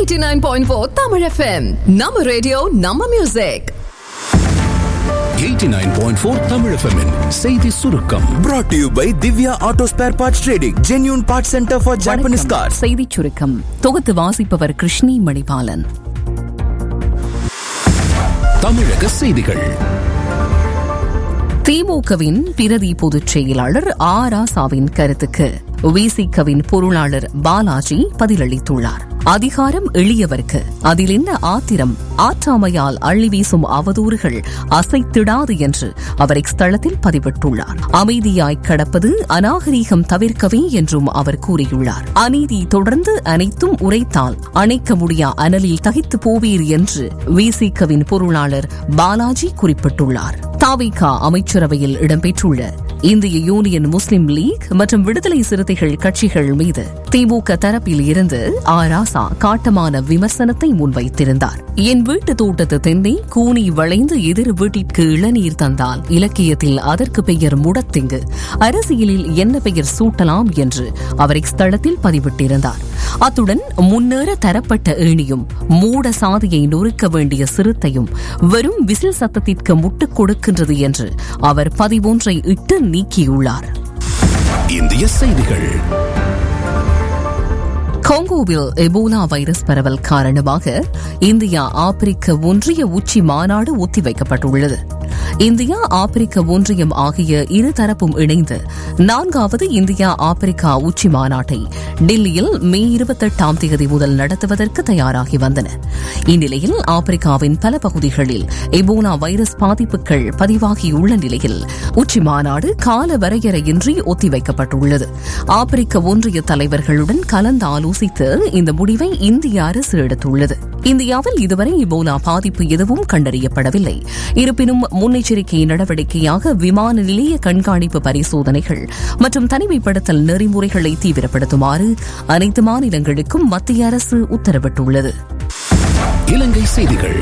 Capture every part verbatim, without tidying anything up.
eighty-nine point four Tamil F M. நம்ம radio நம்ம music. eighty-nine point four Tamil F M -இன் செய்தி சுருக்கம். Brought to you by Divya Auto Spare Parts Trading, genuine parts center for Japanese cars. செய்தி சுருக்கம் தொகுத்து வாசிப்பவர் கிருஷ்ணி மணிபாலன். தமிழக செய்திகள். திமுகவின் பிரதி பொதுச் செயலாளர் ஆ ராசாவின் கருத்துக்கு விசிகவின் பொருளாளர் பாலாஜி பதிலளித்துள்ளார். அதிகாரம் எளியவர்க்கு, அதில் என்ன ஆத்திரம், ஆற்றாமையால் அள்ளி வீசும் அவதூறுகள் அசைத்திடாது என்று அவர் இஸ்தலத்தில் பதிவிட்டுள்ளார். அமைதியாய் கடப்பது அநாகரீகம் தவிர்க்கவே என்றும் அவர் கூறியுள்ளார். அநீதி தொடர்ந்து அனைத்தும் உரைத்தால் அணைக்க முடியா அனலில் தகித்து போவீர் என்று விசிகவின் பொருளாளர் பாலாஜி குறிப்பிட்டுள்ளார். தாவிகா அமைச்சரவையில் இடம்பெற்றுள்ள இந்திய யூனியன் முஸ்லிம் லீக் மற்றும் விடுதலை சிறுத்தைகள் கட்சிகள் மீது திமுக தரப்பில் இருந்து ஆ ராசா காட்டமான விமர்சனத்தை முன்வைத்திருந்தார். என் வீட்டு தோட்டத்து தென்னை கூனி வளைந்து எதிர் வீட்டிற்கு இளநீர் தந்தால் இலக்கியத்தில் அதற்கு பெயர் முடத்திங்கு, அரசியலில் என்ன பெயர் சூட்டலாம் என்று அவர் இஸ்தலத்தில் பதிவிட்டிருந்தார். அத்துடன் முன்னேற தரப்பட்ட ஏணியும் மூட சாதியை நொறுக்க வேண்டிய சிறுத்தையும் வெறும் விசில் சத்தத்திற்கு முட்டுக் கொடுக்கின்றது என்று அவர் பதிவொன்றை இட்டு நீக்கியுள்ளார். இந்திய செய்திகள். காங்கோவில் எபோலா வைரஸ் பரவல் காரணமாக இந்தியா ஆப்பிரிக்க ஒன்றிய உச்சி மாநாடு ஒத்திவைக்கப்பட்டுள்ளது. இந்தியா ஆப்பிரிக்க ஒன்றியம் ஆகிய இருதரப்பும் இணைந்து நான்காவது இந்தியா ஆப்பிரிக்கா உச்சி மாநாட்டை டில்லியில் மே இருபத்தெட்டாம் தேதி முதல் நடத்துவதற்கு தயாராகி வந்தன. இந்நிலையில் ஆப்பிரிக்காவின் பல பகுதிகளில் எபோலா வைரஸ் பாதிப்புகள் பதிவாகியுள்ள நிலையில் உச்சி மாநாடு கால வரையறையின்றி ஒத்திவைக்கப்பட்டுள்ளது. ஆப்பிரிக்க ஒன்றிய தலைவர்களுடன் கலந்து ஆலோசித்து இந்த முடிவை இந்திய அரசு எடுத்துள்ளது. இந்தியாவில் இதுவரை எபோலா பாதிப்பு எதுவும் கண்டறியப்படவில்லை. இருப்பினும் முன்னெச்சரிக்கை நடவடிக்கையாக விமான நிலைய கண்காணிப்பு பரிசோதனைகள் மற்றும் தனிமைப்படுத்தல் நெறிமுறைகளை தீவிரப்படுத்துமாறு அனைத்து மாநிலங்களுக்கும் மத்திய அரசு உத்தரவிட்டுள்ளது. இலங்கை செய்திகள்.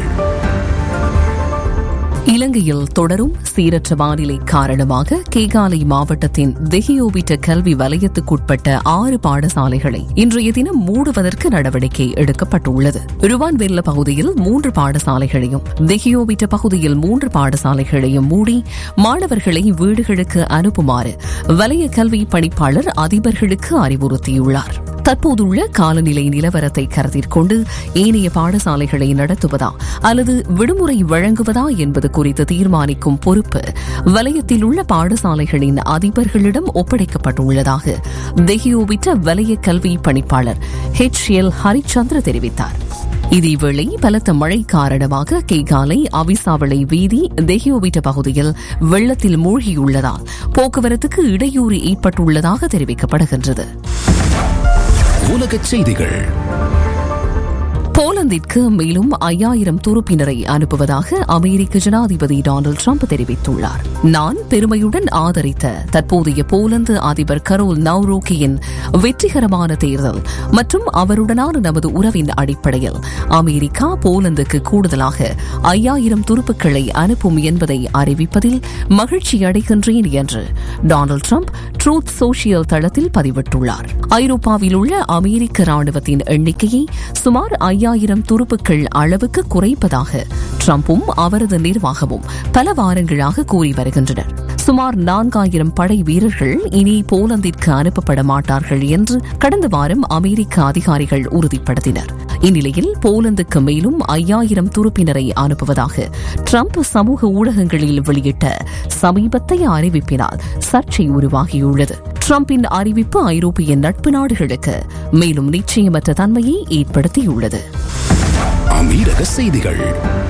இலங்கையில் தொடரும் சீரற்ற வானிலை காரணமாக கேகாலை மாவட்டத்தின் தெஹியோவிட்ட கல்வி வலயத்துக்குட்பட்ட ஆறு பாடசாலைகளை இன்றைய தினம் மூடுவதற்கு நடவடிக்கை எடுக்கப்பட்டுள்ளது. ருவான்வெல்ல பகுதியில் மூன்று பாடசாலைகளையும் தெஹியோவிட்ட பகுதியில் மூன்று பாடசாலைகளையும் மூடி மாணவர்களை வீடுகளுக்கு அனுப்புமாறு வலய கல்வி பணிப்பாளர் அதிபர்களுக்கு அறிவுறுத்தியுள்ளார். தற்போதுள்ள காலநிலை நிலவரத்தை கருத்தில் கொண்டு ஏனைய பாடசாலைகளை நடத்துவதா அல்லது விடுமுறை வழங்குவதா என்பது குறித்து தீர்மானிக்கும் பொறுப்பு வலயத்தில் உள்ள பாடசாலைகளின் அதிபர்களிடம் ஒப்படைக்கப்பட்டுள்ளதாக தெஹியோவிட்ட வலய கல்வி பணிப்பாளர் ஹெச் எல் ஹரிச்சந்திர தெரிவித்தார். இதேவேளை பலத்த மழை காரணமாக கேகாலை அவிசாவளை வீதி தெஹியோவிட்ட பகுதியில் வெள்ளத்தில் மூழ்கியுள்ளதால் போக்குவரத்துக்கு இடையூறு ஏற்பட்டுள்ளதாக தெரிவிக்கப்படுகின்றது. உலகச் செய்திகள். போலந்திற்கு மேலும் ஐயாயிரம் துருப்பினரை அனுப்புவதாக அமெரிக்க ஜனாதிபதி டொனால்டு டிரம்ப் தெரிவித்துள்ளார். நான் பெருமையுடன் ஆதரித்த தற்போதைய போலந்து அதிபர் கரோல் நவ்ரோக்கியின் வெற்றிகரமான தேர்தல் மற்றும் அவருடனான நமது உறவின் அடிப்படையில் அமெரிக்கா போலந்துக்கு கூடுதலாக ஐயாயிரம் துருப்புக்களை அனுப்பும் என்பதை அறிவிப்பதில் மகிழ்ச்சி அடைகின்றேன் என்று டொனால்டு டிரம்ப் ட்ரூத் சோஷியல் தளத்தில் பதிவிட்டுள்ளார். ஐரோப்பாவில் உள்ள அமெரிக்க ராணுவத்தின் எண்ணிக்கையை சுமார் ஐயாயிரம் துருப்புக்கள் அளவுக்கு குறைப்பதாக டிரம்பும் அவரது நிர்வாகமும் பல வாரங்களாக கூறி வருகின்றனர். சுமார் நான்காயிரம் படை வீரர்கள் இனி போலந்திற்கு அனுப்பப்பட மாட்டார்கள் என்று கடந்த வாரம் அமெரிக்க அதிகாரிகள் உறுதிப்படுத்தினர். இந்நிலையில் போலந்துக்கு மேலும் ஐயாயிரம் துருப்பினரை அனுப்புவதாக டிரம்ப் சமூக ஊடகங்களில் வெளியிட்ட சமீபத்தைய அறிவிப்பினால் சர்ச்சை உருவாகியுள்ளது. டிரம்பின் அறிவிப்பு ஐரோப்பிய நட்பு நாடுகளுக்கு மேலும் நிச்சயமற்ற தன்மையை ஏற்படுத்தியுள்ளது. அமீரக செய்திகள்.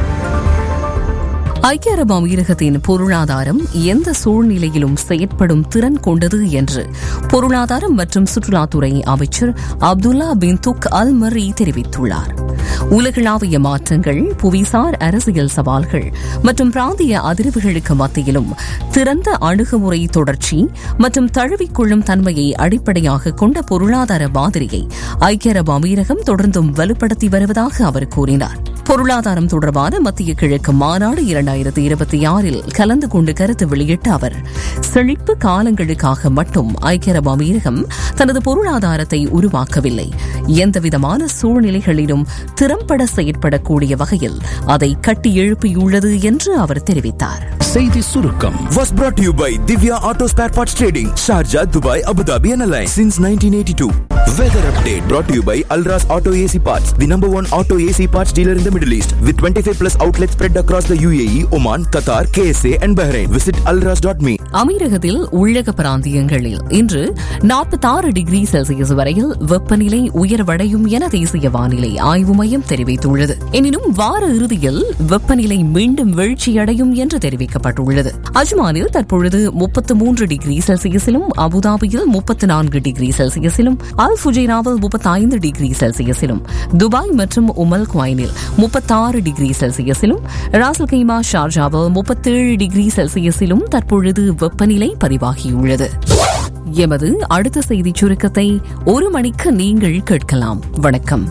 ஐக்கிய அரபு அமீரகத்தின் பொருளாதாரம் எந்த சூழ்நிலையிலும் செயற்படும் திறன் கொண்டது என்று பொருளாதாரம் மற்றும் சுற்றுலாத்துறை அமைச்சர் அப்துல்லா பின் துக் அல் மர்ரி தெரிவித்துள்ளார். உலகளாவிய மாற்றங்கள், புவிசார் அரசியல் சவால்கள் மற்றும் பிராந்திய அதிர்வுகளுக்கு மத்தியிலும் திறந்த அணுகுமுறை, தொடர்ச்சி மற்றும் தழுவிக்கொள்ளும் தன்மையை அடிப்படையாக கொண்ட பொருளாதார மாதிரியை ஐக்கிய அரபு அமீரகம் தொடர்ந்தும் வலுப்படுத்தி வருவதாக அவர் கூறினார். பொருளாதாரம் தொடர்பான மத்திய கிழக்கு மாநாடு இரண்டாயிரத்தி இருபத்தி ஆறில் கலந்து கொண்டு கருத்து வெளியிட்ட அவர், செழிப்பு காலங்களுக்காக மட்டும் ஐக்கிய அரபு அமீரகம் தனது பொருளாதாரத்தை உருவாக்கவில்லை, எந்தவிதமான சூழ்நிலைகளிலும் திறம்பட செயற்படக்கூடிய வகையில் அதை கட்டி எழுப்பியுள்ளது என்று அவர் தெரிவித்தார். செய்தி சுருக்கம் was brought to you by Divya Auto Spare Parts Trading, Sharjah, Dubai, Abu Dhabi and Alliance since nineteen eighty-two. Weather update brought to you by Alras Auto A C Parts, the number one auto A C parts dealer in the Middle East with twenty-five plus outlets spread across the U A E, Oman, Qatar, K S A and Bahrain. Visit alras dot me. அமீரகத்தில் உள்ளக பிராந்தியங்களில் இன்று நாற்பத்தாறு degree Celsius வரையில் வெப்பநிலை உயர்வடையும் என தேசிய வானிலை ஆய்வு மையம் தெரிவித்துள்ளது. எனினும் வார இறுதியில் வெப்பநிலை மீண்டும் வீழ்ச்சியடையும் என்று தெரிவிக்கப்பட்டுள்ளது. அஜ்மானில் தற்பொழுது முப்பத்து மூன்று டிகிரி செல்சியஸிலும், அபுதாபியில் முப்பத்து நான்கு டிகிரி செல்சியஸிலும், அல் ஃபுஜைராவில் முப்பத்தி ஐந்து டிகிரி செல்சியஸிலும், துபாய் மற்றும் உமல் குவைனில் முப்பத்தாறு டிகிரி செல்சியஸிலும், ராசல் கைமா ஷார்ஜாவில் முப்பத்தேழு டிகிரி செல்சியஸிலும் தற்பொழுது வெப்பநிலை பதிவாகியுள்ளது. எமது அடுத்த செய்திச் சுருக்கத்தை ஒரு மணிக்கு நீங்கள் கேட்கலாம். வணக்கம்.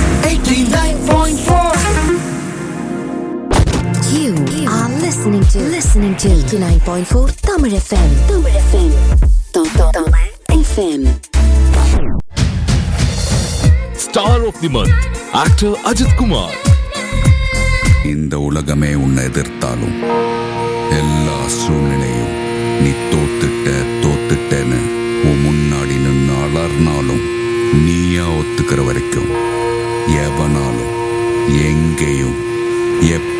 You are listening to listening to eighty-nine point four Tamil F M. Tamil F M. Tamil F M. Star of the month, actor Ajit Kumar. இந்த உலகமே உன்னை எதிர்த்தாலும் எல்லா சூழ்நிலையும் நீ தோத்துட்ட தோத்துட்டேன்னு உன் முன்னாடி நின்று அலர்னாலும் நீயா ஒத்துக்கிற வரைக்கும் எவனாலும் எங்கேயும் எப்ப